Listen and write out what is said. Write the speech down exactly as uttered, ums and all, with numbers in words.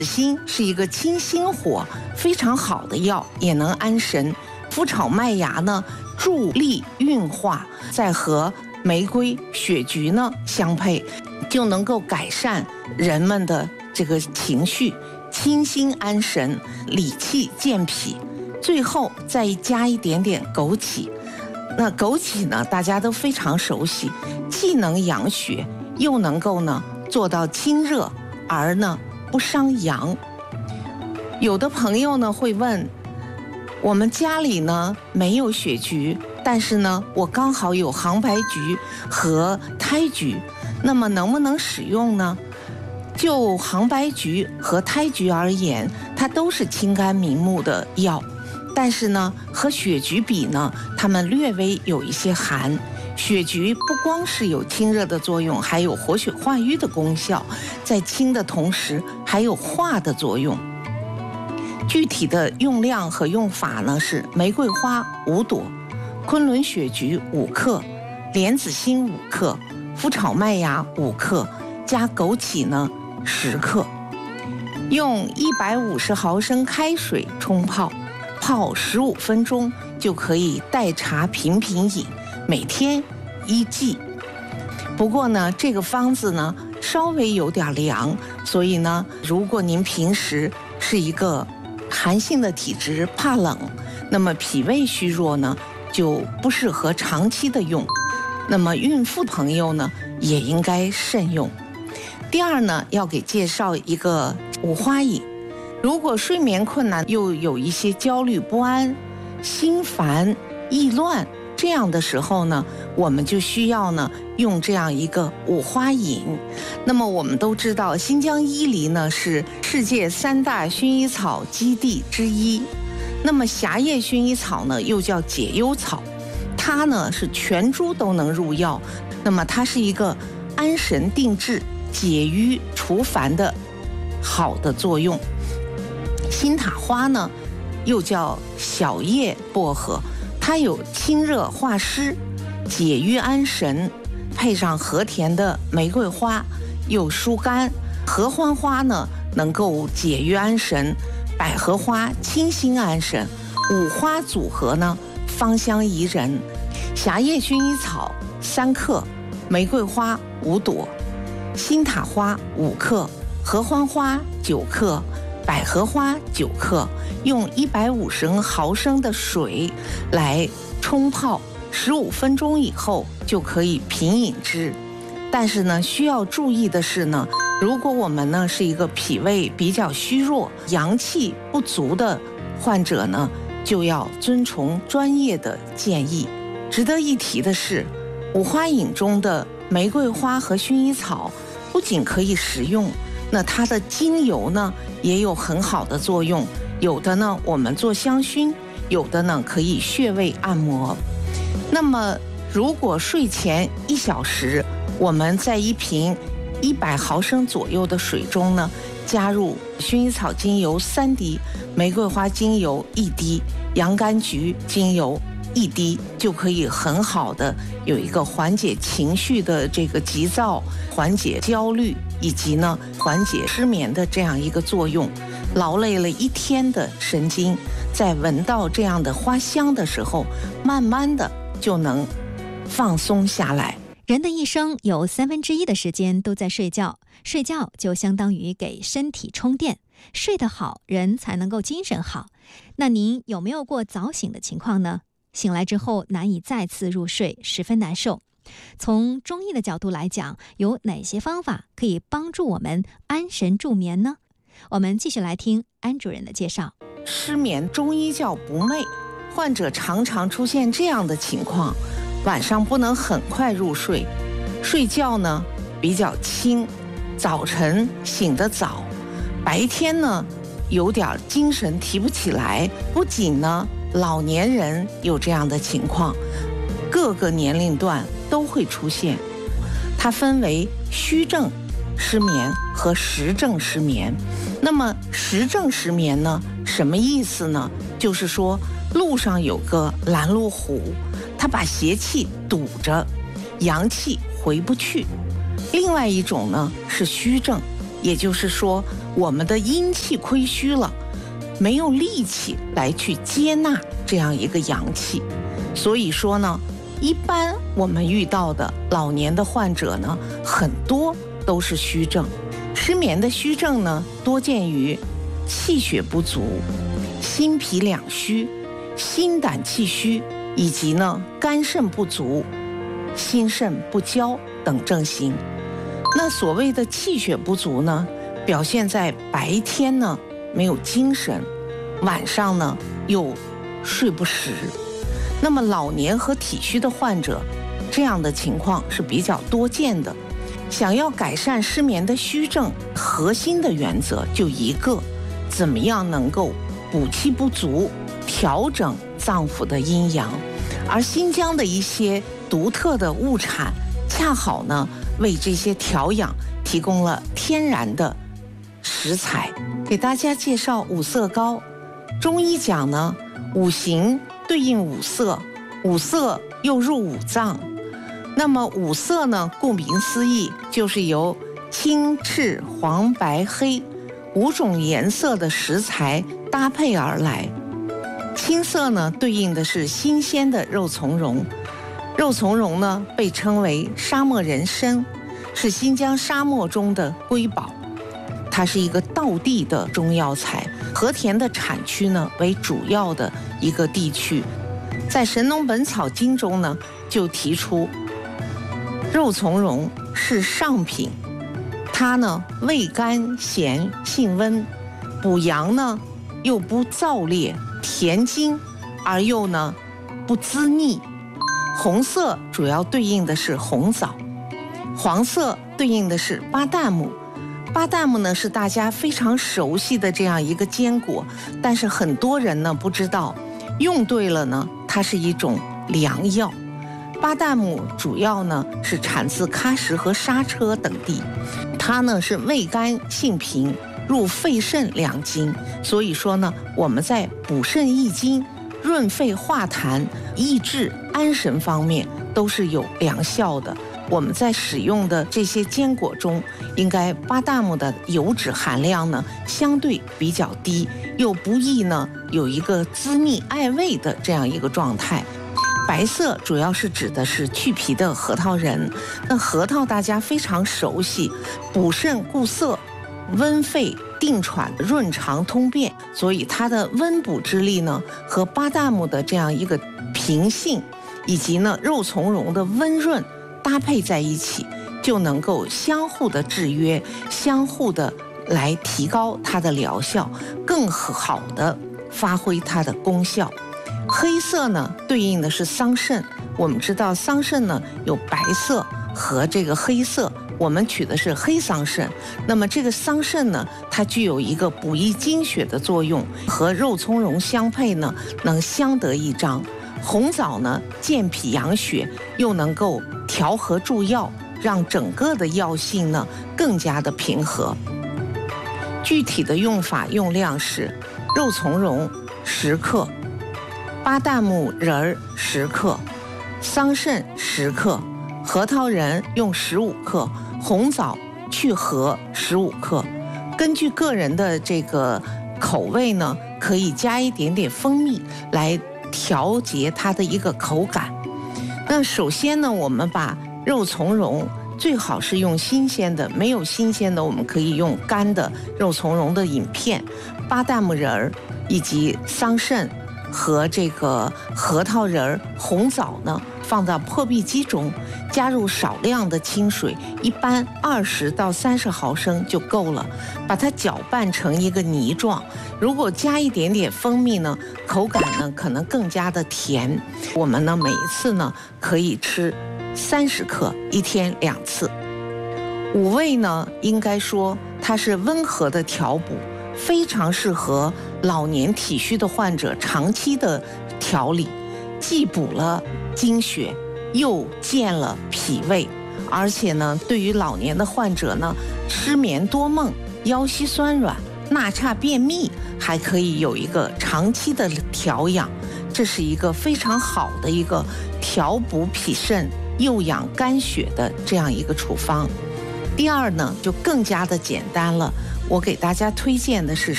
辛是一个清心火非常好的药，也能安神。麸炒麦芽呢，助力运化，再和玫瑰、雪菊呢相配，就能够改善人们的这个情绪，清心安神，理气健脾。最后再加一点点枸杞。那枸杞呢，大家都非常熟悉，既能养血，又能够呢做到清热，而呢不伤阳。有的朋友呢会问，我们家里呢没有雪菊，但是呢我刚好有杭白菊和胎菊，那么能不能使用呢？就杭白菊和胎菊而言，它都是清肝明目的药，但是呢和雪菊比呢，它们略微有一些寒。雪菊不光是有清热的作用，还有活血化瘀的功效，在清的同时还有化的作用。具体的用量和用法呢是玫瑰花五朵，昆仑雪菊五克，莲子心五克，麸炒麦芽五克，加枸杞呢十克，用一百五十毫升开水冲泡，泡十五分钟就可以代茶品品饮，每天一剂。不过呢，这个方子呢稍微有点凉，所以呢，如果您平时是一个寒性的体质，怕冷，那么脾胃虚弱呢，就不适合长期的用。那么孕妇朋友呢，也应该慎用。第二呢，要给介绍一个五花饮。如果睡眠困难，又有一些焦虑不安、心烦意乱这样的时候呢，我们就需要呢用这样一个五花饮。那么我们都知道，新疆伊犁呢是世界三大薰衣草基地之一。那么狭叶薰衣草呢又叫解忧草，它呢是全株都能入药。那么它是一个安神定志、解郁除烦的好的作用。新塔花呢又叫小叶薄荷，它有清热化湿、解郁安神，配上和甜的玫瑰花又疏肝，合欢花呢能够解郁安神，百合花清心安神，五花组合呢芳香宜人。狭叶薰衣草三克，玫瑰花五朵，新塔花五克，合欢花九克，百合花九克，用一百五十毫升的水来冲泡，十五分钟以后就可以品饮之。但是呢，需要注意的是呢，如果我们呢是一个脾胃比较虚弱、阳气不足的患者呢，就要遵从专业的建议。值得一提的是，五花饮中的玫瑰花和薰衣草不仅可以食用，那它的精油呢也有很好的作用，有的呢我们做香薰，有的呢可以穴位按摩。那么如果睡前一小时，我们在一瓶一百毫升左右的水中呢，加入薰衣草精油三滴，玫瑰花精油一滴，洋甘菊精油一滴，就可以很好的有一个缓解情绪的这个急躁，缓解焦虑，以及呢缓解失眠的这样一个作用。劳累了一天的神经，在闻到这样的花香的时候，慢慢的就能放松下来。 人的一生有三分之一的时间都在睡觉，睡觉就相当于给身体充电，睡得好，人才能够精神好。那您有没有过早醒的情况呢？醒来之后难以再次入睡，十分难受。从中医的角度来讲，有哪些方法可以帮助我们安神助眠呢？我们继续来听安主任的介绍。 失眠，中医叫不寐，患者常常出现这样的情况，晚上不能很快入睡，睡觉呢比较轻，早晨醒得早，白天呢有点精神提不起来。不仅呢老年人有这样的情况，各个年龄段都会出现。它分为虚症失眠和实症失眠。那么实症失眠呢，什么意思呢？就是说路上有个拦路虎，它把邪气堵着，阳气回不去。另外一种呢是虚症， 也就是说我们的阴气亏虚了，没有力气来去接纳这样一个阳气。所以说呢，一般我们遇到的老年的患者呢，很多都是虚症。失眠的虚症呢，多见于气血不足、心脾两虚、心胆气虚，以及呢肝肾不足、心肾不交等症型。那所谓的气血不足呢，表现在白天呢没有精神，晚上呢又睡不实。那么老年和体虚的患者，这样的情况是比较多见的。想要改善失眠的虚症，核心的原则就一个，怎么样能够补气不足，调整脏腑的阴阳。而新疆的一些独特的物产，恰好呢为这些调养提供了天然的食材。给大家介绍五色膏。中医讲呢，五行对应五色，五色又入五脏。那么五色呢，顾名思义，就是由青、赤、黄、白、黑五种颜色的食材搭配而来。青色呢，对应的是新鲜的肉苁蓉。肉苁蓉呢，被称为沙漠人参，是新疆沙漠中的瑰宝。它是一个道地的中药材，和田的产区呢为主要的一个地区。在《神农本草经》中呢，就提出肉苁蓉是上品，它呢味甘咸性温，补阳呢又不燥烈，甜津而又呢不滋腻。红色主要对应的是红枣，黄色对应的是巴旦木。巴旦木呢是大家非常熟悉的这样一个坚果，但是很多人呢不知道，用对了呢，它是一种良药。巴旦木主要呢是产自喀什和莎车等地，它呢是味甘性平，入肺肾两经，所以说呢，我们在补肾益精、润肺化痰、益智安神方面都是有良效的。我们在使用的这些坚果中，应该巴旦木的油脂含量呢相对比较低，又不易呢有一个滋腻爱味的这样一个状态。白色主要是指的是去皮的核桃仁。那核桃大家非常熟悉，补肾固涩、温肺定喘、润肠通便，所以它的温补之力呢和巴旦木的这样一个平性，以及呢肉苁蓉的温润搭配在一起，就能够相互的制约，相互的来提高它的疗效，更好的发挥它的功效。黑色呢对应的是桑葚，我们知道桑葚呢有白色和这个黑色，我们取的是黑桑葚。那么这个桑葚呢，它具有一个补益精血的作用，和肉苁蓉相配呢，能相得益彰。红枣呢健脾养血，又能够调和助药，让整个的药性呢更加的平和。具体的用法用量是肉苁蓉十克，巴旦木仁儿十克，桑葚十克，核桃仁用十五克，红枣去核十五克。根据个人的这个口味呢，可以加一点点蜂蜜来调节它的一个口感。那首先呢，我们把肉苁蓉最好是用新鲜的，没有新鲜的我们可以用干的肉苁蓉的饮片，巴旦木仁儿以及桑葚和这个核桃仁、红枣呢，放到破壁机中，加入少量的清水，一般二十到三十毫升就够了，把它搅拌成一个泥状。如果加一点点蜂蜜呢，口感呢可能更加的甜。我们呢每一次呢可以吃三十克，一天两次。五味呢，应该说它是温和的调补，非常适合老年体虚的患者长期的调理，既补了精血，又健了脾胃，而且呢，对于老年的患者呢，失眠多梦、腰膝酸软、纳差便秘，还可以有一个长期的调养，这是一个非常好的一个调补脾肾、幼养肝血的这样一个处方。 第二呢，就更加的简单了。我给大家推荐的是